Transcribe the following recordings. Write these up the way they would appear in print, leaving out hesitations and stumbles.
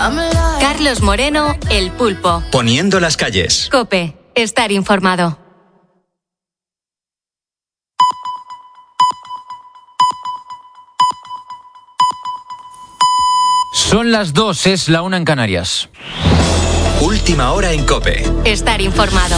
Carlos Moreno, El Pulpo. Poniendo las calles. COPE. Estar informado. Son las 2, es la 1 en Canarias. Última hora en COPE. Estar informado.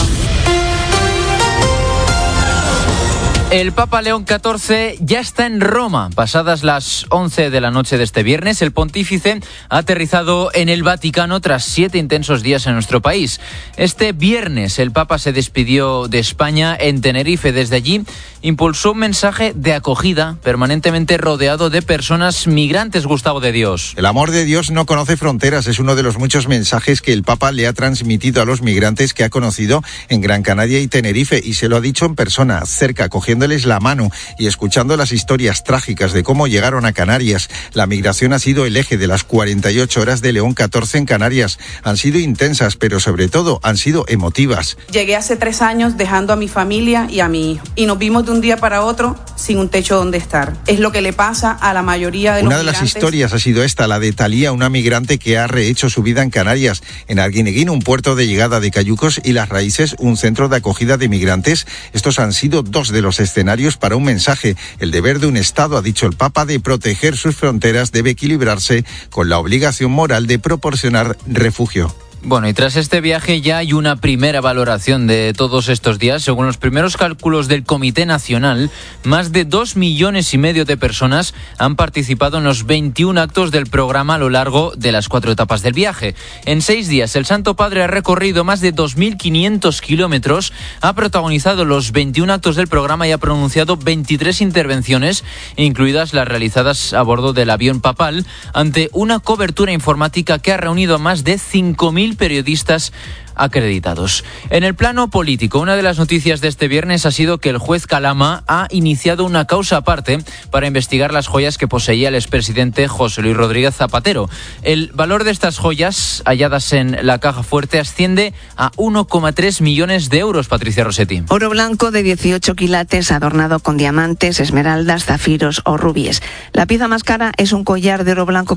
El Papa León XIV ya está en Roma. Pasadas las 11 de la noche de este viernes, el pontífice ha aterrizado en el Vaticano tras 7 intensos días en nuestro país. Este viernes el Papa se despidió de España en Tenerife. Desde allí impulsó un mensaje de acogida, permanentemente rodeado de personas migrantes. Gustavo de Dios. El amor de Dios no conoce fronteras. Es uno de los muchos mensajes que el Papa le ha transmitido a los migrantes que ha conocido en Gran Canaria y Tenerife, y se lo ha dicho en persona, cerca, cogiéndoles la mano y escuchando las historias trágicas de cómo llegaron a Canarias. La migración ha sido el eje de las 48 horas de León XIV en Canarias. Han sido intensas, pero sobre todo han sido emotivas. Llegué hace 3 años dejando a mi familia y a mi hijo, y nos vimos de un día para otro sin un techo donde estar. Es lo que le pasa a la mayoría de los migrantes. Una de las historias ha sido esta, la de Talía, una migrante que ha rehecho su vida en Canarias. En Arguineguín, un puerto de llegada de cayucos, y Las Raíces, un centro de acogida de migrantes. Estos han sido 2 de los escenarios para un mensaje. El deber de un Estado, ha dicho el Papa, de proteger sus fronteras debe equilibrarse con la obligación moral de proporcionar refugio. Bueno, y tras este viaje ya hay una primera valoración de todos estos días. Según los primeros cálculos del Comité Nacional, más de 2,5 millones de personas han participado en los 21 actos del programa a lo largo de las 4 etapas del viaje. En 6 días, el Santo Padre ha recorrido más de 2.500 kilómetros, ha protagonizado los 21 actos del programa y ha pronunciado 23 intervenciones, incluidas las realizadas a bordo del avión papal, ante una cobertura informática que ha reunido a más de 5.000 periodistas acreditados. En el plano político, una de las noticias de este viernes ha sido que el juez Calama ha iniciado una causa aparte para investigar las joyas que poseía el expresidente José Luis Rodríguez Zapatero. El valor de estas joyas halladas en la caja fuerte asciende a 1,3 millones de euros, Patricia Rossetti. Oro blanco de 18 quilates adornado con diamantes, esmeraldas, zafiros o rubíes. La pieza más cara es un collar de oro blanco